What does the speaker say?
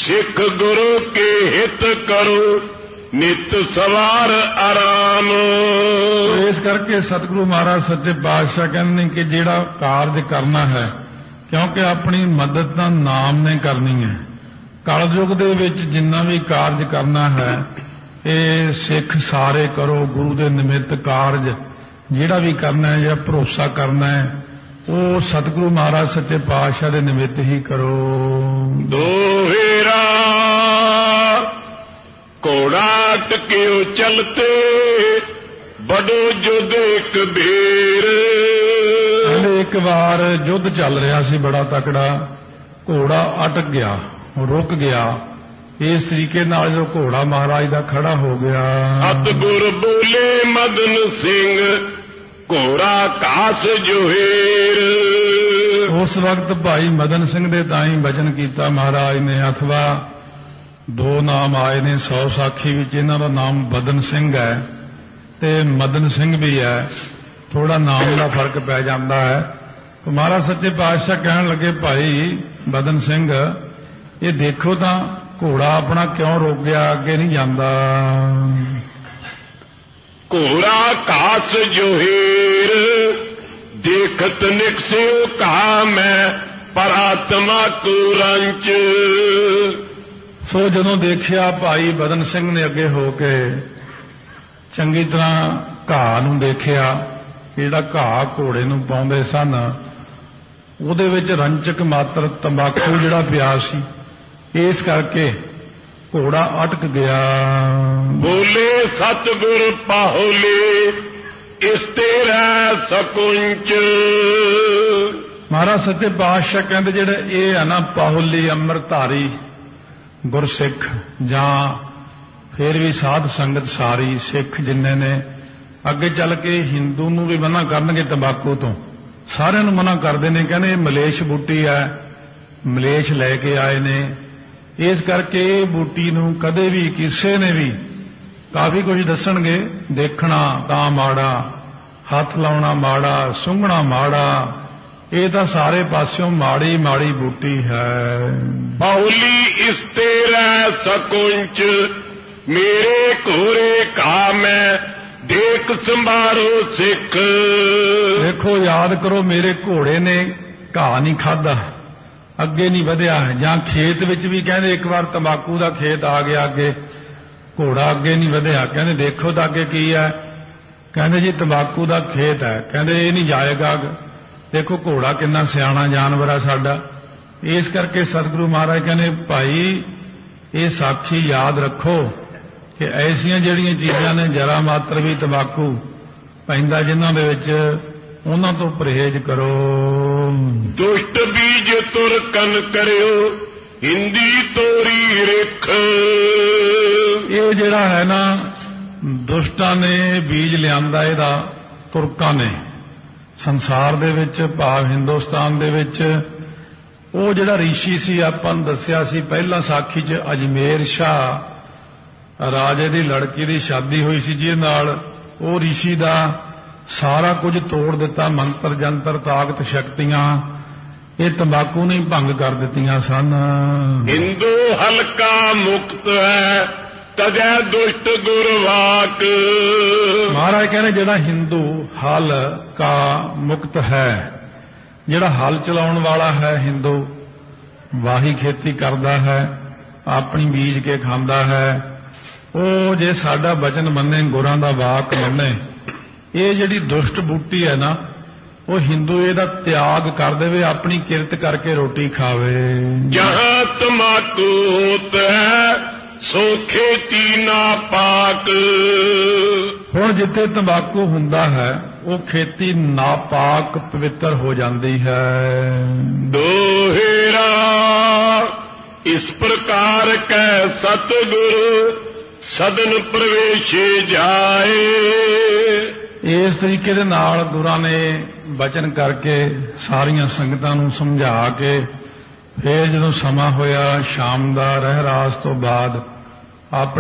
सिख गुरु के हित करो नित सवार आराम। इस करके सतगुरु महाराज सच्चे पातशाह कहते कि जिहड़ा कारज करना है, क्योंकि अपनी मदद तां नाम ने करनी है। कलयुग दे विच जिन्ना भी कारज करना है ये सिख सारे करो गुरु दे निमित्त कारज जिहड़ा भी करना है या भरोसा करना है वो सतगुरु महाराज सच्चे पातशाह दे निमित्त ही करो। दोहेरा घोड़ा टकियो चलते बड़ो युद्ध एक बेर। एक बार युद्ध चल रहा सी बड़ा तकड़ा, घोड़ा अटक गया, रुक गया। इस तरीके नाल जो घोड़ा महाराज दा खड़ा हो गया। सतगुर बोले मदन सिंह घोड़ा कास जोहेर। उस वक्त भाई मदन सिंह दे ताई वचन कीता महाराज ने, अथवा दो नाम आए ने 100 साखी विच, इन्हां दा नाम बदन सिंह है ते मदन सिंह भी है, थोड़ा नाम का फर्क पै जाता है। तो महाराज सच्चे पातशाह कहन लगे भाई बदन सिंह ये देखो तां घोड़ा अपना क्यों रोक गया, अगे नहीं जाता। घोड़ा कास जोहेर देखत निकसियो कहा मैं परात्मा को रंच। सो जदों देखिया भाई बदन सिंह ने अगे हो के चंगी तरह घाह नूं देखिया, जिहड़ा घाह घोड़े नूं पाउंदे सन उहदे विच रंचक मात्र तंबाकू जिहड़ा पिया सी, इस करके घोड़ा अटक गया। बोले सतगुर पाहुले इस तेरा सकुंच। महाराज सच्चे पातशाह कहते जिहड़े ये है ना पाहुली अमृतधारी गुरसिख जां फिर भी साध संगत सारी सिख जिन्ने ने अगे चल के हिंदू नूं भी मना करनगे तंबाकू तो, सारिआं नूं मना करदे ने, कहंदे मलेश बूटी है, मलेश लैके आए ने। इस करके बूटी नूं कदे भी किसी ने भी काफी कुछ दसणगे, देखना तां माड़ा, हथ लाउणा माड़ा, सूंघना माड़ा, ये तां सारे पासियों माड़ी माड़ी बूटी है। बाहुली इस तेरा सकुंच मेरे घोरे का मैं देख संभारो सिख। देखो याद करो मेरे घोड़े ने घाह नहीं खाधा, अगे नहीं वधिया, जां खेत विच भी कहंदे एक बार तंबाकू दा खेत आ गया अगे, घोड़ा अगे नहीं वधिया, कहंदे देखो तां अगे की है, कहंदे जी तंबाकू दा खेत है, कहंदे ये नहीं जाएगा। देखो घोड़ा कितना सियाणा जानवर है साडा। इस करके सतगुरु महाराज कहंदे भाई ये साखी याद रखो कि ऐसियां जिहड़ियां चीज़ां ने जरा मात्र भी तंबाकू पैंदा जिन्हां दे विच उन्हां तो परहेज करो। दुष्ट बीज तुर कन करियो हिंदी तोरी रिख। ये जिहड़ा है ना दुष्टां ने बीज लियांदा इहदा तुरकां ने संसार दे विच भाव हिंदुस्तान दे विच। ਉਹ ਜਿਹੜਾ ਰਿਸ਼ੀ ਸੀ ਆਪਾਂ ਨੂੰ ਦੱਸਿਆ ਸੀ ਪਹਿਲਾਂ ਸਾਖੀ 'ਚ ਅਜਮੇਰ ਸ਼ਾਹ ਰਾਜੇ ਦੀ ਲੜਕੀ ਦੀ ਸ਼ਾਦੀ ਹੋਈ ਸੀ, ਜਿਹਦੇ ਨਾਲ ਉਹ ਰਿਸ਼ੀ ਦਾ ਸਾਰਾ ਕੁਝ ਤੋੜ ਦਿੱਤਾ, ਮੰਤਰ ਜੰਤਰ ਤਾਕਤ ਸ਼ਕਤੀਆਂ ਇਹ ਤੰਬਾਕੂ ਨੇ ਭੰਗ ਕਰ ਦਿੱਤੀਆਂ ਸਨ। ਹਿੰਦੂ ਹਲਕਾ ਮੁਕਤ ਹੈ ਤਜੈ ਦੁਸ਼ਟ ਗੁਰਵਾਕ। ਮਹਾਰਾਜ ਕਹਿੰਦੇ ਜਿਹੜਾ ਹਿੰਦੂ ਹਲ ਕਾ ਮੁਕਤ ਹੈ, ਜਿਹੜਾ ਹਲ ਚਲਾਉਣ ਵਾਲਾ ਹੈ ਹਿੰਦੂ, ਵਾਹੀ ਖੇਤੀ ਕਰਦਾ ਹੈ, ਆਪਣੀ ਬੀਜ ਕੇ ਖਾਂਦਾ ਹੈ, ਉਹ ਜੇ ਸਾਡਾ ਬਚਨ ਮੰਨੇ, ਗੁਰਾਂ ਦਾ ਵਾਕ ਮੰਨੇ, ਇਹ ਜਿਹੜੀ ਦੁਸ਼ਟ ਬੂਟੀ ਹੈ ਨਾ ਉਹ ਹਿੰਦੂ ਇਹਦਾ ਤਿਆਗ ਕਰ ਦੇਵੇ, ਆਪਣੀ ਕਿਰਤ ਕਰਕੇ ਰੋਟੀ ਖਾਵੇ। ਜਹਾਂ ਤਮਾਕੂ ਹੋਤ ਹੈ ਸੋ ਖੇਤੀ ਨਾ ਪਾਕ। ਹੁਣ ਜਿੱਥੇ ਤੰਬਾਕੂ ਹੁੰਦਾ ਹੈ ਉਹ ਖੇਤੀ ਨਾਪਾਕ ਪਵਿੱਤਰ ਹੋ ਜਾਂਦੀ ਹੈ। ਦੋਹੇਰਾ ਇਸ ਪ੍ਰਕਾਰ ਕੈ ਸਤਿਗੁਰ ਸਦਨ ਪ੍ਰਵੇਸ਼ੇ ਜਾਏ। ਇਸ ਤਰੀਕੇ ਦੇ ਨਾਲ ਗੁਰਾਂ ਨੇ ਬਚਨ ਕਰਕੇ ਸਾਰੀਆਂ ਸੰਗਤਾਂ ਨੂੰ ਸਮਝਾ ਕੇ ਫਿਰ ਜਦੋਂ ਸਮਾਂ ਹੋਇਆ ਸ਼ਾਮ ਦਾ ਰਹਿਰਾਸ ਤੋਂ ਬਾਅਦ ਆਪਣੇ